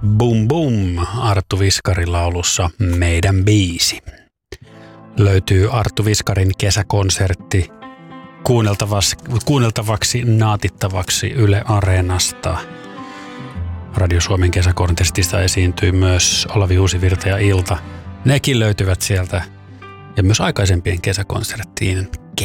Boom Boom Arttu Viskarin laulussa Meidän biisi. Löytyy Arttu Viskarin kesäkonsertti kuunneltavaksi, naatittavaksi Yle Areenasta. Radio Suomen kesäkonsertista esiintyy myös Olavi Uusivirta ja Ilta. Nekin löytyvät sieltä ja myös aikaisempien kesäkonserttien